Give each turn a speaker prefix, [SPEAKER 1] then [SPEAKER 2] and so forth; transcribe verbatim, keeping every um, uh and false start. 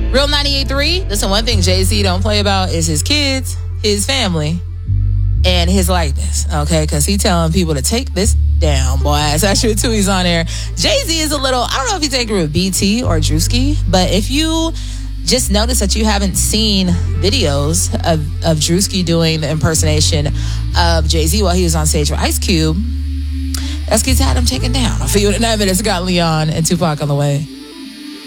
[SPEAKER 1] Real ninety-eight point three. Listen, one thing Jay-Z don't play about is his kids, his family, and his likeness, okay? Because he telling people to take this down, boy. So that's true, too. He's on there. Jay-Z is a little, I don't know if he's taking it with B T or Drewski, but if you just notice that you haven't seen videos of, of Drewski doing the impersonation of Jay-Z while he was on stage with Ice Cube, that's because he had him taken down. I'll see you in nine minutes. Got Leon and Tupac on the way.